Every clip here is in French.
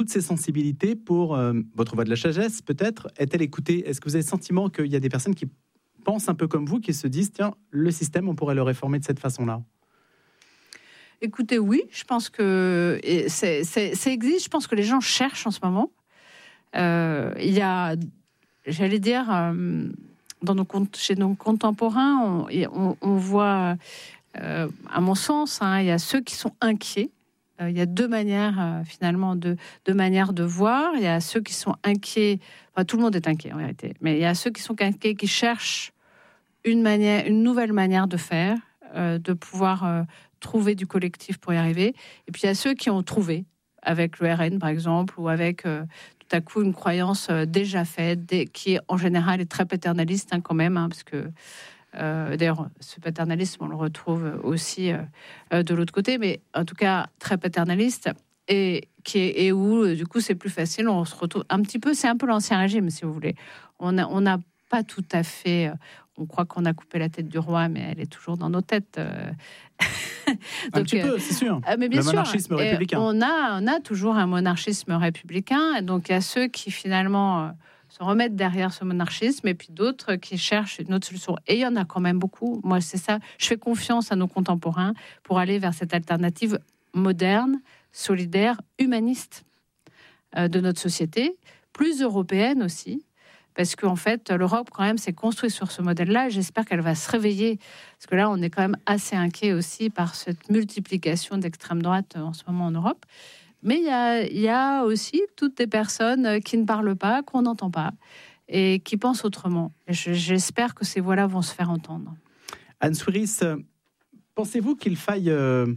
toutes ces sensibilités pour votre voix de la sagesse, peut-être, est-elle écoutée? Est-ce que vous avez le sentiment qu'il y a des personnes qui pensent un peu comme vous, qui se disent, tiens, le système, on pourrait le réformer de cette façon-là? Écoutez, oui, je pense que ça existe. Je pense que les gens cherchent en ce moment. Il y a, j'allais dire, chez nos contemporains, on voit, à mon sens, il y a ceux qui sont inquiets. Il y a deux manières, finalement, deux manières de voir. Il y a ceux qui sont inquiets. Enfin, tout le monde est inquiet, en vérité. Mais il y a ceux qui sont inquiets, qui cherchent une nouvelle manière de faire, de pouvoir trouver du collectif pour y arriver. Et puis, il y a ceux qui ont trouvé, avec le RN, par exemple, ou avec tout à coup une croyance déjà faite, qui, en général, est très paternaliste, quand même, parce que d'ailleurs, ce paternalisme, on le retrouve aussi de l'autre côté, mais en tout cas, très paternaliste, et où, du coup, c'est plus facile. On se retrouve un petit peu, c'est un peu l'ancien régime, si vous voulez. On n'a pas tout à fait... on croit qu'on a coupé la tête du roi, mais elle est toujours dans nos têtes. Donc, un petit peu, c'est sûr. Mais bien le monarchisme républicain. On a toujours un monarchisme républicain. Et donc, il y a ceux qui, finalement... se remettre derrière ce monarchisme, et puis d'autres qui cherchent une autre solution. Et il y en a quand même beaucoup. Moi, c'est ça. Je fais confiance à nos contemporains pour aller vers cette alternative moderne, solidaire, humaniste de notre société, plus européenne aussi, parce qu'en fait, l'Europe, quand même, s'est construite sur ce modèle-là, et j'espère qu'elle va se réveiller, parce que là, on est quand même assez inquiet aussi par cette multiplication d'extrême droite en ce moment en Europe. Mais il y a aussi toutes les personnes qui ne parlent pas, qu'on n'entend pas, et qui pensent autrement. Et j'espère que ces voix-là vont se faire entendre. Anne Souiris, pensez-vous qu'il faille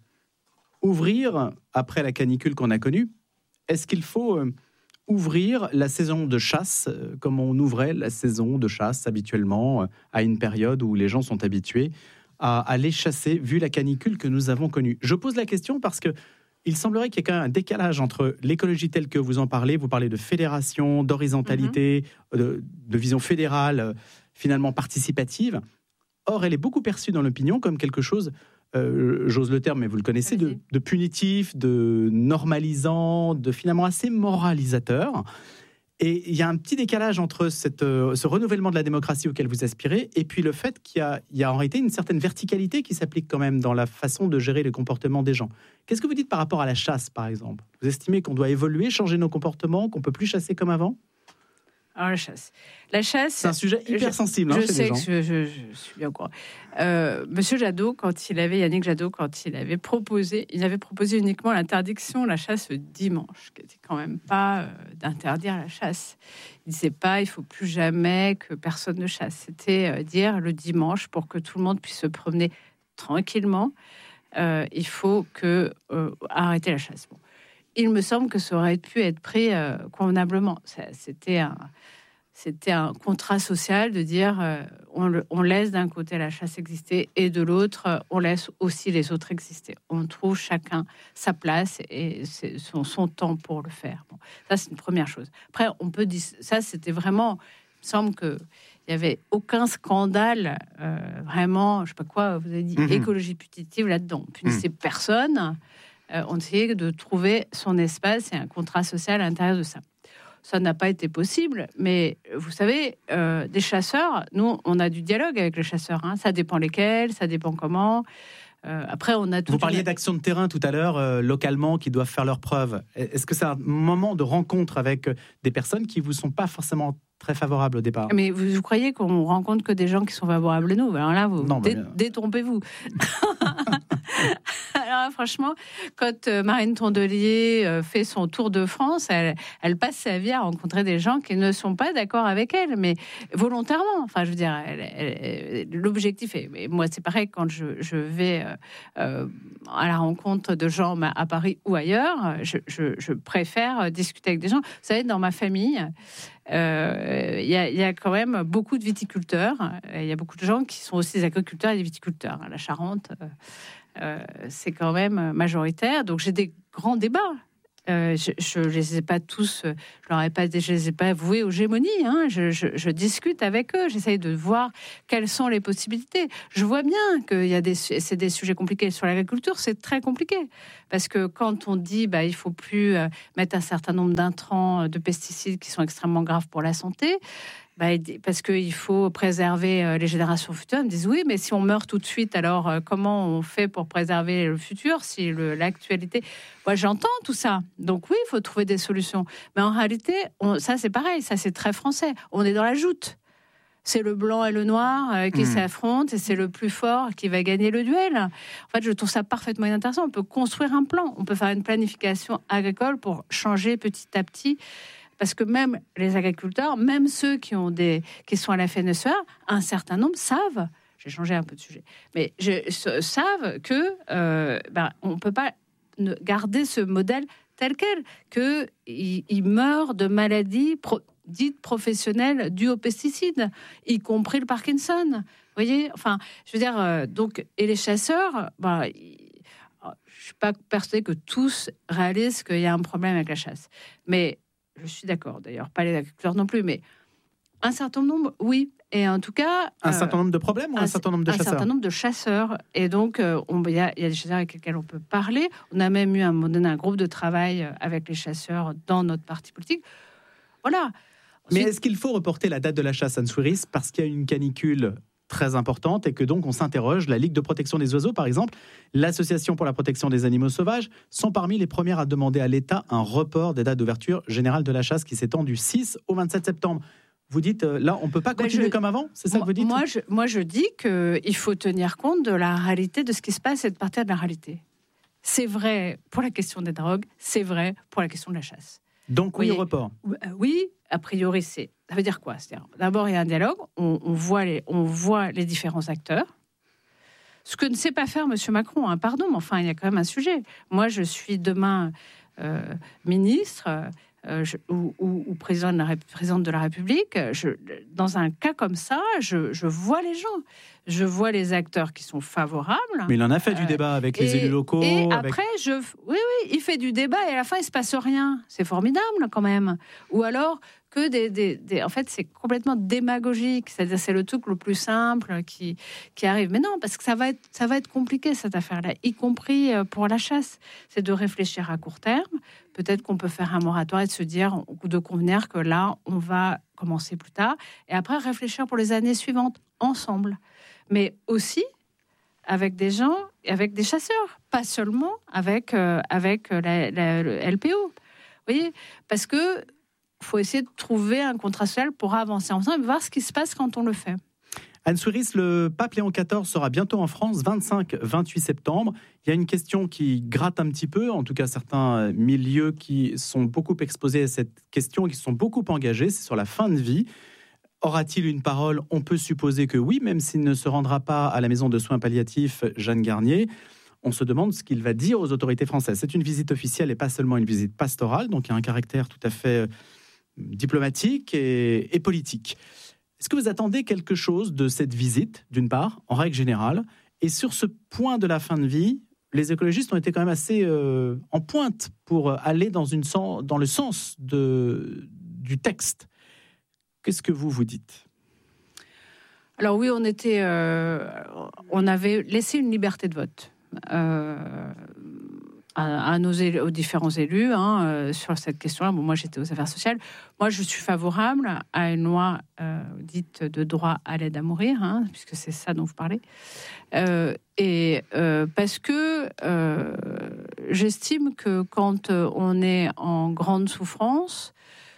ouvrir, après la canicule qu'on a connue, est-ce qu'il faut ouvrir la saison de chasse, comme on ouvrait la saison de chasse habituellement, à une période où les gens sont habitués à aller chasser, vu la canicule que nous avons connue? Je pose la question parce que il semblerait qu'il y ait quand même un décalage entre l'écologie telle que vous en parlez. Vous parlez de fédération, d'horizontalité, de vision fédérale, finalement participative. Or, elle est beaucoup perçue dans l'opinion comme quelque chose, j'ose le terme, mais vous le connaissez, de punitif, de normalisant, de finalement assez moralisateur. Et il y a un petit décalage entre ce renouvellement de la démocratie auquel vous aspirez et puis le fait qu'il y a en réalité une certaine verticalité qui s'applique quand même dans la façon de gérer le comportement des gens. Qu'est-ce que vous dites par rapport à la chasse, par exemple? Vous estimez qu'on doit évoluer, changer nos comportements, qu'on ne peut plus chasser comme avant? Alors, la chasse, c'est un sujet hyper sensible. Je sais que je suis bien au courant. Monsieur Jadot, Yannick Jadot, quand il avait proposé uniquement l'interdiction de la chasse le dimanche, qui n'était quand même pas d'interdire la chasse. Il disait pas, il faut plus jamais que personne ne chasse. C'était dire le dimanche, pour que tout le monde puisse se promener tranquillement, il faut arrêter la chasse. Bon. Il me semble que ça aurait pu être pris convenablement. C'était un contrat social de dire on laisse d'un côté la chasse exister et de l'autre, on laisse aussi les autres exister. On trouve chacun sa place et son temps pour le faire. Bon, ça, c'est une première chose. Après, on peut dire... Ça, c'était vraiment... Il me semble qu'il n'y avait aucun scandale, vraiment, je ne sais pas quoi, vous avez dit, écologie punitive là-dedans. On punissait personne. On essayait de trouver son espace et un contrat social à l'intérieur de ça. Ça n'a pas été possible, mais vous savez, des chasseurs, nous, on a du dialogue avec les chasseurs. Ça dépend lesquels, ça dépend comment. Après, on a... Vous parliez d'actions de terrain tout à l'heure, localement, qui doivent faire leurs preuves. Est-ce que c'est un moment de rencontre avec des personnes qui ne vous sont pas forcément très favorables au départ? Mais vous croyez qu'on rencontre que des gens qui sont favorables à nous? Alors là, détrompez-vous. Alors franchement, quand Marine Tondelier fait son tour de France, elle passe sa vie à rencontrer des gens qui ne sont pas d'accord avec elle, mais volontairement. Enfin, je veux dire, l'objectif est... Mais moi, c'est pareil quand je vais à la rencontre de gens à Paris ou ailleurs, je préfère discuter avec des gens. Vous savez, dans ma famille... Il y a quand même beaucoup de viticulteurs. Il y a beaucoup de gens qui sont aussi des agriculteurs et des viticulteurs. La Charente, c'est quand même majoritaire. Donc j'ai des grands débats Je les ai pas tous, je les ai pas voués aux gémonies. Je discute avec eux, j'essaye de voir quelles sont les possibilités. Je vois bien que c'est des sujets compliqués. Sur l'agriculture, c'est très compliqué parce que quand on dit il faut plus mettre un certain nombre d'intrants, de pesticides qui sont extrêmement graves pour la santé. Parce qu'il faut préserver les générations futures. Ils me disent oui, mais si on meurt tout de suite, alors comment on fait pour préserver le futur si l'actualité... Moi, j'entends tout ça. Donc oui, il faut trouver des solutions. Mais en réalité, ça c'est pareil, ça c'est très français. On est dans la joute. C'est le blanc et le noir qui s'affrontent et c'est le plus fort qui va gagner le duel. En fait, je trouve ça parfaitement inintéressant. On peut construire un plan, on peut faire une planification agricole pour changer petit à petit. Parce que même les agriculteurs, même ceux qui sont à la FNSEA, un certain nombre savent, j'ai changé un peu de sujet, mais savent que on ne peut pas garder ce modèle tel quel, qu'il meurt de maladies dites professionnelles dues aux pesticides, y compris le Parkinson. Vous voyez, enfin, je veux dire, donc, et les chasseurs, je suis pas persuadée que tous réalisent qu'il y a un problème avec la chasse, mais je suis d'accord, d'ailleurs, pas les agriculteurs non plus, mais un certain nombre, oui. Et en tout cas... Un certain nombre de problèmes ou un certain nombre de chasseurs ? Un certain nombre de chasseurs. Et donc, il y a des chasseurs avec lesquels on peut parler. On a même eu à un moment donné un groupe de travail avec les chasseurs dans notre parti politique. Voilà. Mais est-ce qu'il faut reporter la date de la chasse, Anne Souiris, parce qu'il y a une canicule très importante et que donc on s'interroge. La Ligue de protection des oiseaux, par exemple, l'Association pour la protection des animaux sauvages, sont parmi les premières à demander à l'État un report des dates d'ouverture générale de la chasse qui s'étend du 6 au 27 septembre. Vous dites, là, on ne peut pas continuer comme avant ? C'est ça que vous dites ? Moi, je dis qu'il faut tenir compte de la réalité, de ce qui se passe et de partir de la réalité. C'est vrai pour la question des drogues, c'est vrai pour la question de la chasse. Donc oui, au report. Oui, a priori, ça veut dire quoi ? C'est-à-dire, d'abord, il y a un dialogue, on voit les différents acteurs. Ce que ne sait pas faire M. Macron, pardon, mais enfin, il y a quand même un sujet. Moi, je suis demain ministre ou présidente de la République. Dans un cas comme ça, je vois les gens. Je vois les acteurs qui sont favorables. Mais il en a fait du débat avec les élus locaux. Et après, oui, il fait du débat et à la fin, il ne se passe rien. C'est formidable quand même. Ou alors que en fait, c'est complètement démagogique. C'est-à-dire, c'est le truc le plus simple qui arrive. Mais non, parce que ça va être compliqué, cette affaire-là, y compris pour la chasse. C'est de réfléchir à court terme. Peut-être qu'on peut faire un moratoire et de se dire, de convenir que là, on va commencer plus tard. Et après, réfléchir pour les années suivantes, ensemble. Mais aussi avec des gens, avec des chasseurs, pas seulement avec le LPO. Vous voyez, parce que faut essayer de trouver un contrat social pour avancer ensemble et voir ce qui se passe quand on le fait. Anne Souiris, le pape Léon XIV sera bientôt en France, 25-28 septembre. Il y a une question qui gratte un petit peu, en tout cas certains milieux qui sont beaucoup exposés à cette question, qui sont beaucoup engagés, c'est sur la fin de vie. Aura-t-il une parole ? On peut supposer que oui, même s'il ne se rendra pas à la maison de soins palliatifs Jeanne Garnier. On se demande ce qu'il va dire aux autorités françaises. C'est une visite officielle et pas seulement une visite pastorale, donc il y a un caractère tout à fait diplomatique et politique. Est-ce que vous attendez quelque chose de cette visite, d'une part, en règle générale ? Et sur ce point de la fin de vie, les écologistes ont été quand même assez en pointe pour aller dans le sens du texte. Qu'est-ce que vous dites ? Alors oui, on avait laissé une liberté de vote aux différents élus sur cette question-là. Bon, moi, j'étais aux affaires sociales. Moi, je suis favorable à une loi dite de droit à l'aide à mourir, puisque c'est ça dont vous parlez. Parce que j'estime que quand on est en grande souffrance,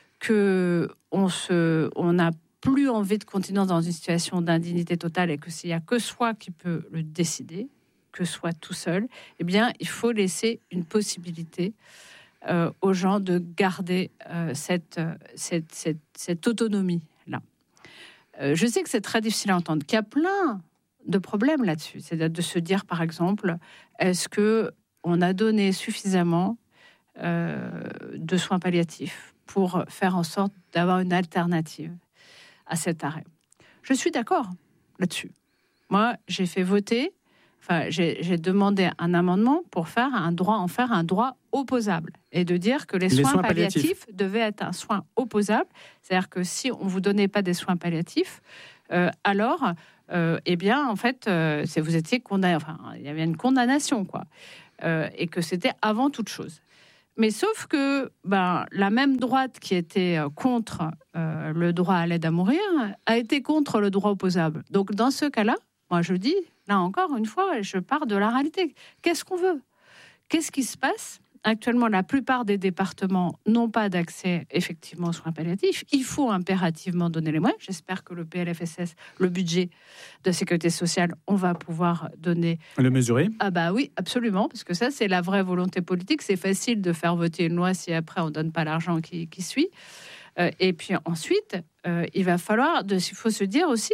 on n'a plus envie de continuer dans une situation d'indignité totale et que s'il n'y a que soi qui peut le décider, que soit tout seul, eh bien, il faut laisser une possibilité aux gens de garder cette autonomie-là. Je sais que c'est très difficile à entendre, qu'il y a plein de problèmes là-dessus. C'est de se dire, par exemple, est-ce qu'on a donné suffisamment de soins palliatifs pour faire en sorte d'avoir une alternative à cet arrêt. Je suis d'accord là-dessus. Moi, j'ai fait voter, j'ai demandé un amendement pour en faire un droit opposable et de dire que les soins palliatifs devaient être un soin opposable. C'est-à-dire que si on ne vous donnait pas des soins palliatifs, alors, eh bien, en fait, vous étiez condamné. Enfin, il y avait une condamnation, quoi. Et que c'était avant toute chose. Mais sauf que la même droite qui était contre le droit à l'aide à mourir a été contre le droit opposable. Donc, dans ce cas-là, moi, je dis, là encore une fois, je pars de la réalité. Qu'est-ce qu'on veut ? Qu'est-ce qui se passe ? Actuellement, la plupart des départements n'ont pas d'accès effectivement aux soins palliatifs. Il faut impérativement donner les moyens. J'espère que le PLFSS, le budget de sécurité sociale, on va pouvoir donner... Le mesurer ? Ah bah oui, absolument, parce que ça, c'est la vraie volonté politique. C'est facile de faire voter une loi si après on ne donne pas l'argent qui suit. Et puis ensuite, il va falloir... Il faut se dire aussi...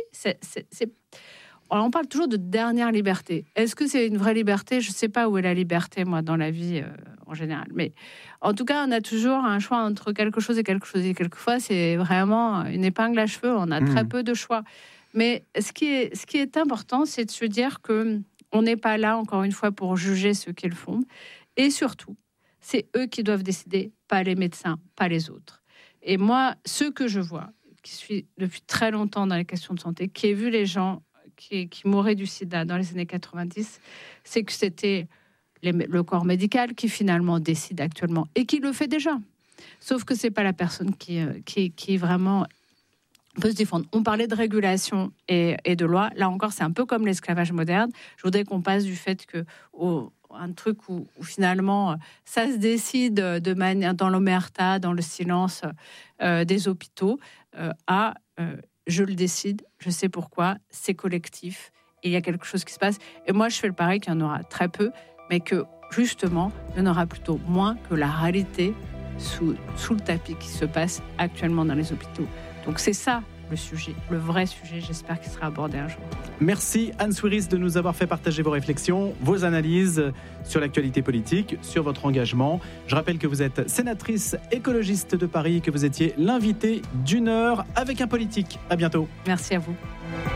Alors on parle toujours de dernière liberté. Est-ce que c'est une vraie liberté ? Je ne sais pas où est la liberté, moi, dans la vie en général. Mais en tout cas, on a toujours un choix entre quelque chose et quelque chose. Et quelquefois, c'est vraiment une épingle à cheveux. On a très peu de choix. Mais ce qui est important, c'est de se dire qu'on n'est pas là, encore une fois, pour juger ce qu'ils font. Et surtout, c'est eux qui doivent décider, pas les médecins, pas les autres. Et moi, ce que je vois, qui suis depuis très longtemps dans les questions de santé, qui ai vu les gens qui mouraient du sida dans les années 90, c'est que c'était le corps médical qui finalement décide actuellement et qui le fait déjà. Sauf que c'est pas la personne qui vraiment peut se défendre. On parlait de régulation et de loi. Là encore, c'est un peu comme l'esclavage moderne. Je voudrais qu'on passe du fait que un truc où finalement ça se décide de manière dans l'omerta, dans le silence des hôpitaux, à je le décide, je sais pourquoi, c'est collectif, il y a quelque chose qui se passe. Et moi, je fais le pari qu'il y en aura très peu, mais que, justement, il y en aura plutôt moins que la réalité sous le tapis qui se passe actuellement dans les hôpitaux. Donc c'est ça le sujet, le vrai sujet, j'espère qu'il sera abordé un jour. Merci Anne Souiris de nous avoir fait partager vos réflexions, vos analyses sur l'actualité politique, sur votre engagement. Je rappelle que vous êtes sénatrice écologiste de Paris et que vous étiez l'invitée d'une heure avec un politique. À bientôt. Merci à vous.